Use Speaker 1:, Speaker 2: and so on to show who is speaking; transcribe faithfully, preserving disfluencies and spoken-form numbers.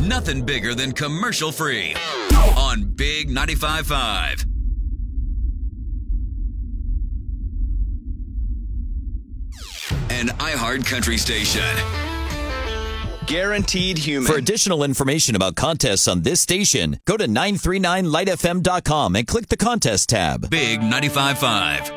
Speaker 1: nothing bigger than commercial free on Big ninety-five point five. An iHeart Country station.
Speaker 2: Guaranteed human.
Speaker 3: For additional information about contests on this station, go to nine three nine light f m dot com and click the contest tab.
Speaker 1: Big ninety-five point five.